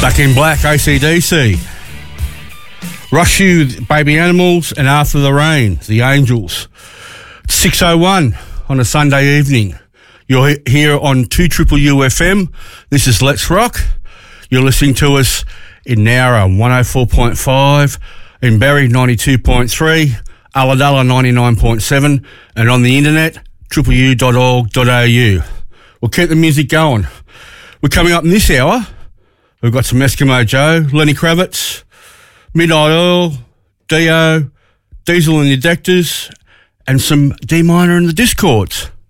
Back in Black, AC/DC. Rush You, Baby Animals, and After the Rain, The Angels. 6:01 on a Sunday evening. You're here on 2UUU FM. This is Let's Rock. You're listening to us in Nowra 104.5, in Berry 92.3, Ulladulla 99.7, and on the internet, www.uu.org.au. We'll keep the music going. We're coming up in this hour. We've got some Eskimo Joe, Lenny Kravitz, Midnight Oil, Dio, Diesel and the Addictors, and some D minor and the Discords.